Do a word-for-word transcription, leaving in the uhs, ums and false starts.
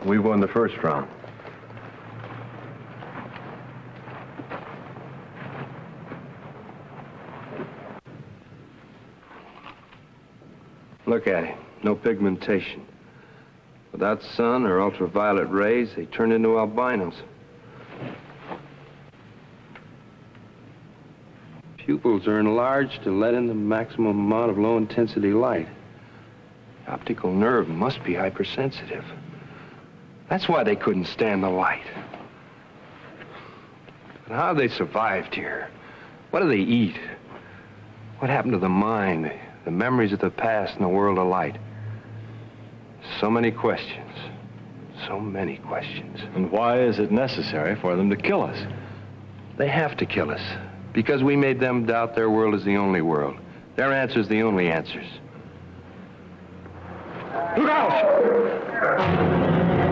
We won the first round. Look at it. No pigmentation. Without sun or ultraviolet rays, they turn into albinos. Pupils are enlarged to let in the maximum amount of low-intensity light. The optical nerve must be hypersensitive. That's why they couldn't stand the light. But how have they survived here? What do they eat? What happened to the mind, the memories of the past in the world of light? So many questions. So many questions. And why is it necessary for them to kill us? They have to kill us. Because we made them doubt their world is the only world. Their answer's the only answers. Look out!